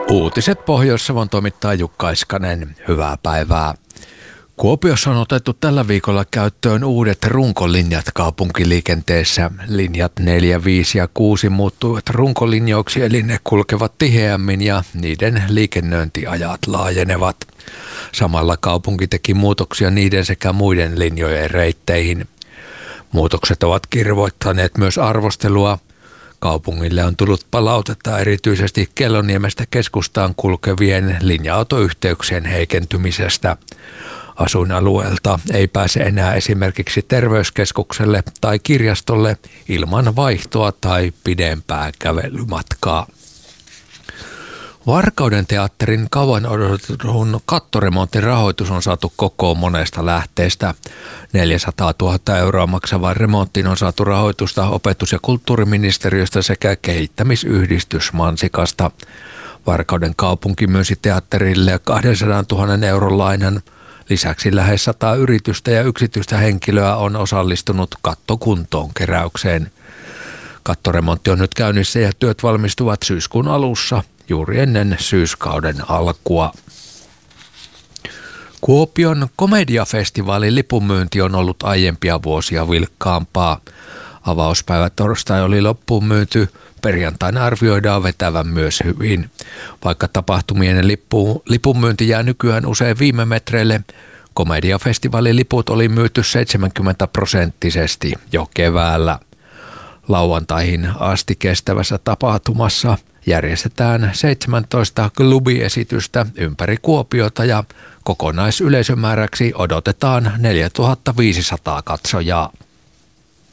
Uutiset Pohjois-Savon toimittaa Jukka Iskanen. Hyvää päivää. Kuopiossa on otettu tällä viikolla käyttöön uudet runkolinjat kaupunkiliikenteessä. Linjat 4, 5 ja 6 muuttuivat runkolinjoiksi, eli ne kulkevat tiheämmin ja niiden liikennöintiajat laajenevat. Samalla kaupunki teki muutoksia niiden sekä muiden linjojen reitteihin. Muutokset ovat kirvoittaneet myös arvostelua. Kaupungille on tullut palautetta erityisesti Kelloniemestä keskustaan kulkevien linja-autoyhteyksien heikentymisestä. Asuinalueelta ei pääse enää esimerkiksi terveyskeskukselle tai kirjastolle ilman vaihtoa tai pidempää kävelymatkaa. Varkauden teatterin kauan odotetun kattoremontin rahoitus on saatu kokoon monesta lähteestä. 400 000 euroa maksavan remonttiin on saatu rahoitusta opetus- ja kulttuuriministeriöstä sekä kehittämisyhdistys Mansikasta. Varkauden kaupunki myönsi teatterille 200 000 euron lainan. Lisäksi lähes 100 yritystä ja yksityistä henkilöä on osallistunut kattokuntoon keräykseen. Kattoremontti on nyt käynnissä ja työt valmistuvat syyskuun alussa, juuri ennen syyskauden alkua. Kuopion komediafestivaalin lipunmyynti on ollut aiempia vuosia vilkkaampaa. Avauspäivä torstai oli loppuun myyty, perjantaina arvioidaan vetävän myös hyvin. Vaikka tapahtumien lipunmyynti jää nykyään usein viime metreille, komediafestivaalin liput oli myyty 70% jo keväällä. Lauantaihin asti kestävässä tapahtumassa järjestetään 17 klubiesitystä ympäri Kuopiota ja kokonaisyleisömääräksi odotetaan 4500 katsojaa.